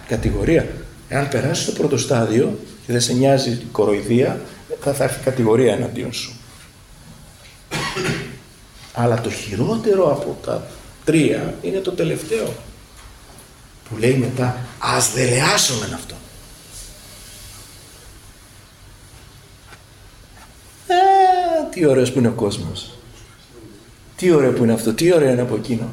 Κατηγορία. Εάν περάσεις το πρώτο στάδιο και δεν σε νοιάζει η κοροϊδία, θα έρθει κατηγορία εναντίον σου. Αλλά το χειρότερο από τα τρία είναι το τελευταίο, που λέει μετά, ας δελεάσουμε αυτό. Τι ωραίος που είναι ο κόσμος. Τι ωραίο που είναι αυτό, τι ωραίο είναι από εκείνο.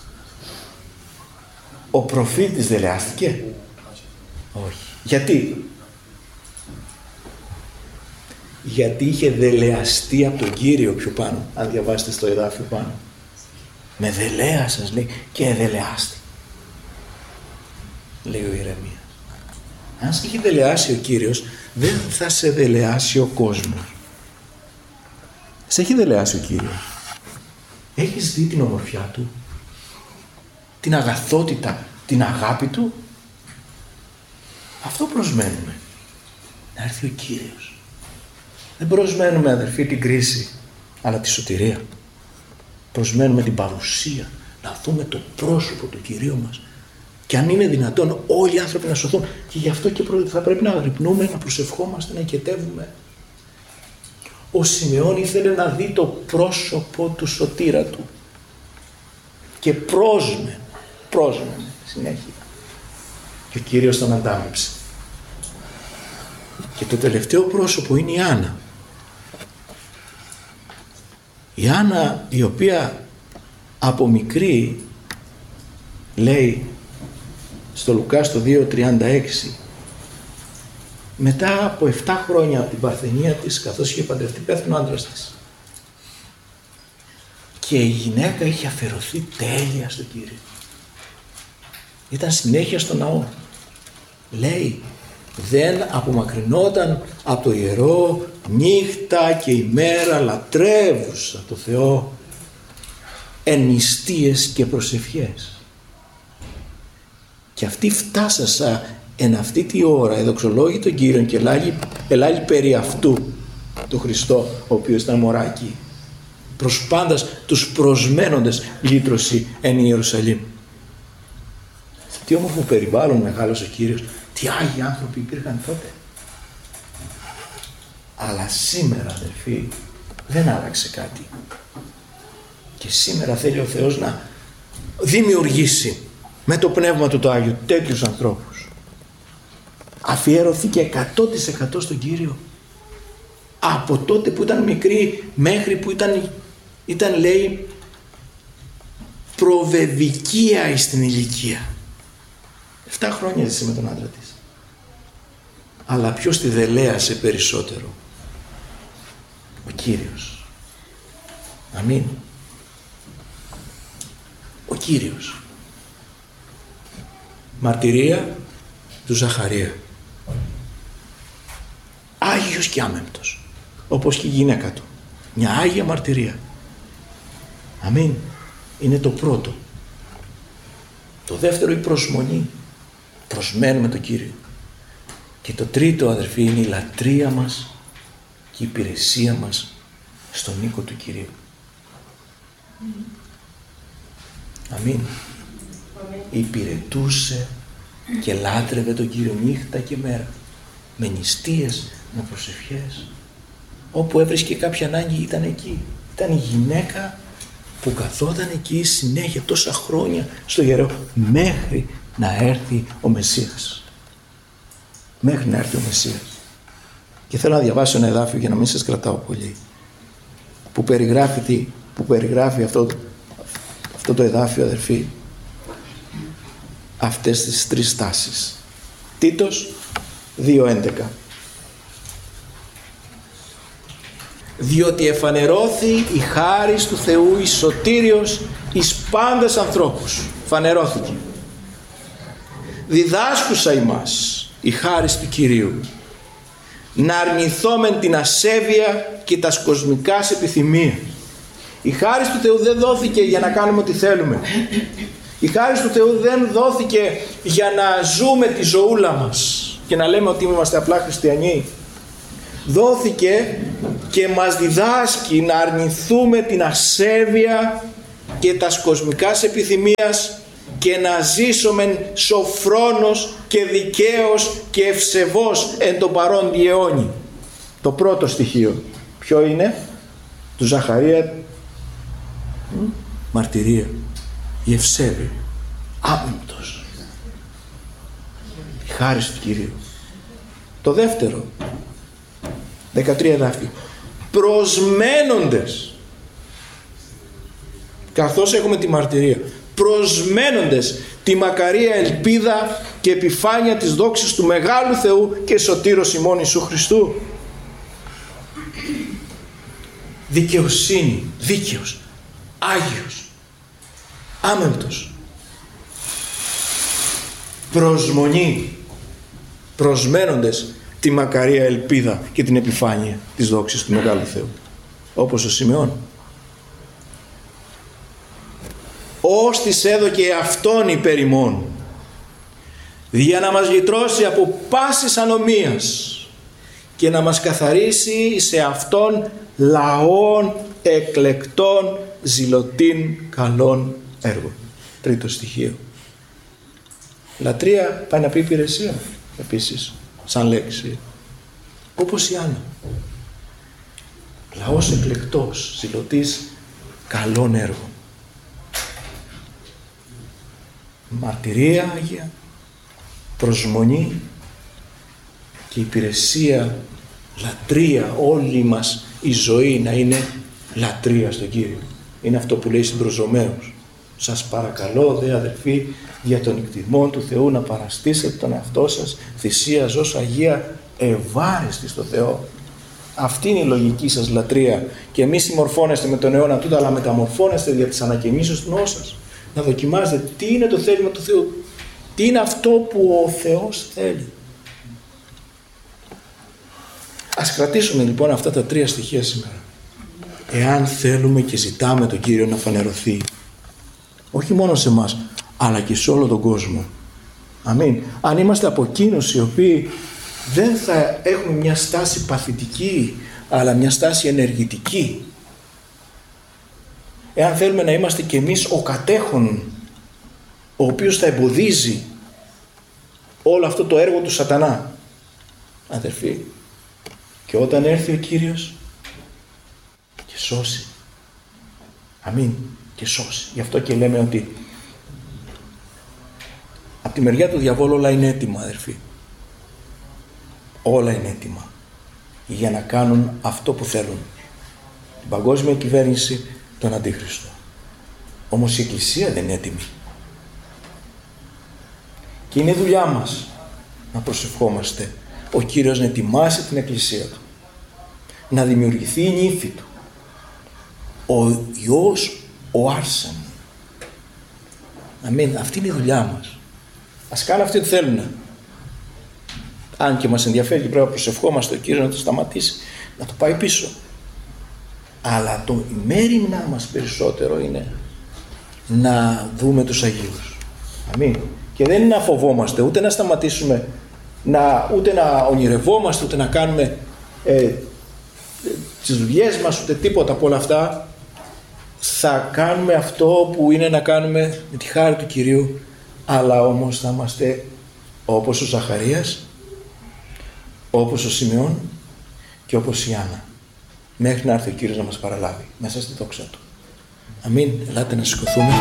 Ο προφήτης δελεάστηκε? Όχι. Γιατί? Γιατί είχε δελεαστεί από τον Κύριο πιο πάνω. Αν διαβάσετε στο εδάφιο πάνω. Με δελέασας, λέει, και δελεάστη, λέει ο Ιερεμίας. Αν σε έχει δελεάσει ο Κύριος, δεν θα σε δελεάσει ο κόσμος. Σε έχει δελεάσει ο Κύριος. Έχεις δει την ομορφιά Του, την αγαθότητα, την αγάπη Του? Αυτό προσμένουμε. Να έρθει ο Κύριος. Δεν προσμένουμε, αδερφοί, την κρίση, αλλά τη σωτηρία. Προσμένουμε την παρουσία, να δούμε το πρόσωπο του Κυρίου μας. Και αν είναι δυνατόν όλοι οι άνθρωποι να σωθούν. Και γι' αυτό και θα πρέπει να αγρυπνούμε, να προσευχόμαστε, να οικετεύουμε. Ο Σιμεών ήθελε να δει το πρόσωπο του σωτήρα του. Και πρόσμενε συνέχεια. Και ο Κύριος τον αντάμεψε. Και το τελευταίο πρόσωπο είναι η Άννα. Η Άννα, η οποία από μικρή, λέει στο Λουκά στο 2:36, μετά από 7 χρόνια από την παρθενία της, καθώς είχε παντρευτεί, πέθανε ο άντρας της. Και η γυναίκα είχε αφιερωθεί τέλεια στον Κύριο. Ήταν συνέχεια στο ναό. Λέει, δεν απομακρυνόταν από το ιερό νύχτα και ημέρα, λατρεύουσα το Θεό εν νηστείες και προσευχές. Και αυτοί φτάσασα εν αυτή τη ώρα, εδοξολόγη τον Κύριον και ελάγει περί αυτού το Χριστό, ο οποίος ήταν μωράκι, προσπάντας τους προσμένοντες λύτρωση εν Ιερουσαλήμ. Τι όμορφο περιβάλλον μεγάλος ο Κύριος, τι άγιοι άνθρωποι υπήρχαν τότε. Αλλά σήμερα, αδερφοί, δεν άλλαξε κάτι. Και σήμερα θέλει ο Θεός να δημιουργήσει με το Πνεύμα Του το Άγιο τέτοιους ανθρώπους. Αφιερωθήκε 100% στον Κύριο. Από τότε που ήταν μικρή μέχρι που ήταν λέει προβεβικία στην ηλικία. 7 χρόνια ζήσε με τον άντρα της. Αλλά ποιος τη δελέασε περισσότερο? Ο Κύριος. Αμήν. Ο Κύριος. Μαρτυρία του Ζαχαρία. Άγιος και άμεμπτος. Όπως και η γυναίκα του. Μια άγια μαρτυρία. Αμήν. Είναι το πρώτο. Το δεύτερο η προσμονή. Προσμένουμε τον Κύριο. Και το τρίτο, αδερφοί, είναι η λατρεία μας και η υπηρεσία μας στον οίκο του Κυρίου. Αμήν. Υπηρετούσε και λάτρευε τον Κύριο νύχτα και μέρα, με νηστείες, με προσευχές. Όπου έβρισκε κάποια ανάγκη ήταν εκεί. Ήταν η γυναίκα που καθόταν εκεί συνέχεια τόσα χρόνια στο ιερό, μέχρι να έρθει ο Μεσσίας. Μέχρι να έρθει ο Μεσσίας. Και θέλω να διαβάσω ένα εδάφιο για να μην σας κρατάω πολύ, που περιγράφει αυτό το εδάφιο, αδερφοί, αυτές τις 3 στάσεις. Τίτος 2:11. Διότι εφανερώθη η χάρις του Θεού εις σωτήριος εις πάντες ανθρώπους. Φανερώθηκε. Διδάσκουσα ημάς η χάρις του Κυρίου, να αρνηθόμεν την ασέβεια και τας κοσμικάς επιθυμίες. Η χάρις του Θεού δεν δόθηκε για να κάνουμε ό,τι θέλουμε. Η χάρις του Θεού δεν δόθηκε για να ζούμε τη ζωούλα μας και να λέμε ότι είμαστε απλά χριστιανοί. Δόθηκε και μας διδάσκει να αρνηθούμε την ασέβεια και τας κοσμικάς επιθυμίας και να ζήσομεν σοφρόνος και δικαίος και ευσεβός εν τον παρόντι αιώνι. Το πρώτο στοιχείο ποιο είναι? Του Ζαχαρία μαρτυρία, η ευσέβεια, άμεμπτος, η χάρις του Κυρίου. Το δεύτερο, 13 εδάφιο, προσμένοντες, καθώς έχουμε τη μαρτυρία, προσμένοντες τη μακαρία ελπίδα και επιφάνεια της δόξης του μεγάλου Θεού και σωτήρος ημών Ιησού Χριστού. Δικαιοσύνη, δίκαιος, άγιος, άμεμπτος, προσμονή, προσμένοντες τη μακαρία ελπίδα και την επιφάνεια της δόξης του μεγάλου Θεού, όπως ο Σιμεών. Ως της έδωκε αυτόν υπέρ ημών, για να μας γητρώσει από πάσης ανομίας και να μας καθαρίσει σε αυτόν λαών εκλεκτών ζηλωτήν καλών έργων. Τρίτο στοιχείο. Λατρεία πάει να πει υπηρεσία επίσης, σαν λέξη, όπως η Άννα. Λαός εκλεκτός ζηλωτής καλών έργων. Μαρτυρία Άγια, προσμονή και υπηρεσία, λατρεία. Όλη μας η ζωή να είναι λατρεία στον Κύριο. Είναι αυτό που λέει στην προς Ρωμαίους. Σας παρακαλώ δε αδελφοί, για τον εκτιμών του Θεού να παραστήσετε τον εαυτό σας θυσία ως αγία ευάρεστη στο Θεό. Αυτή είναι η λογική σας λατρεία. Και εμείς συμμορφώνεστε με τον αιώνα τούτο, αλλά μεταμορφώνεστε δια της ανακαινήσεως του νόου σας. Να δοκιμάζετε τι είναι το θέλημα του Θεού. Τι είναι αυτό που ο Θεός θέλει. Ας κρατήσουμε λοιπόν αυτά τα τρία στοιχεία σήμερα. Εάν θέλουμε και ζητάμε τον Κύριο να φανερωθεί, όχι μόνο σε εμάς, αλλά και σε όλο τον κόσμο. Αμήν. Αν είμαστε από εκείνους οι οποίοι δεν θα έχουμε μια στάση παθητική, αλλά μια στάση ενεργητική. Εάν θέλουμε να είμαστε και εμείς ο κατέχον, ο οποίος θα εμποδίζει όλο αυτό το έργο του σατανά. Αδερφοί, και όταν έρθει ο Κύριος και σώσει. Αμήν. Και σώσει. Γι' αυτό και λέμε ότι από τη μεριά του διαβόλου όλα είναι έτοιμα, αδερφοί. Όλα είναι έτοιμα για να κάνουν αυτό που θέλουν. Την παγκόσμια κυβέρνηση, τον Αντίχριστο. Όμως η Εκκλησία δεν είναι έτοιμη. Και είναι δουλειά μας να προσευχόμαστε ο Κύριος να ετοιμάσει την Εκκλησία Του, να δημιουργηθεί η νύφη Του, ο Υιός ο Άρσεν. Αμήν. Αυτή είναι η δουλειά μας. Ας κάνουν αυτοί τι θέλουν. Αν και μας ενδιαφέρει και πρέπει να προσευχόμαστε ο Κύριος να το σταματήσει, να το πάει πίσω. Αλλά το μέριμνά μας περισσότερο είναι να δούμε τους Αγίους. Αμήν. Και δεν είναι να φοβόμαστε, ούτε να σταματήσουμε, ούτε να ονειρευόμαστε, ούτε να κάνουμε τις δουλειές μας, ούτε τίποτα από όλα αυτά. Θα κάνουμε αυτό που είναι να κάνουμε με τη χάρη του Κυρίου, αλλά όμως θα είμαστε όπως ο Ζαχαρίας, όπως ο Σιμεών και όπως η Άννα, μέχρι να έρθει ο Κύριος να μας παραλάβει μέσα στη δόξα Του. Αμήν. Ελάτε να σηκωθούμε.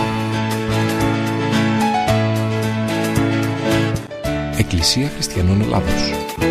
Εκκλησία Χριστιανών Ελλάδος.